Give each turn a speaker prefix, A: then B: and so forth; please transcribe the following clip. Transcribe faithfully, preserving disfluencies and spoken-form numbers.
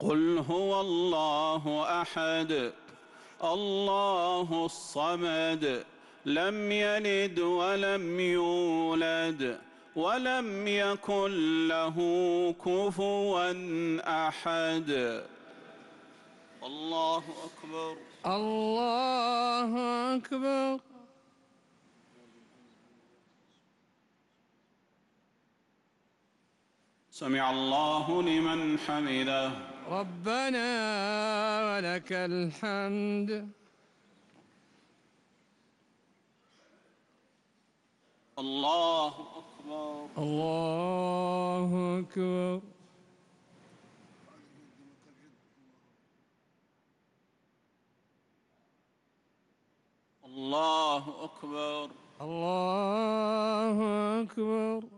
A: قل هو الله أحد الله الصمد لم يلد ولم يولد ولم يكن له كفوا أحد. الله أكبر.
B: الله أكبر.
A: سمع الله لمن حمده.
B: ربنا ولك الحمد.
A: الله أكبر.
B: الله أكبر.
A: الله أكبر.
B: الله أكبر.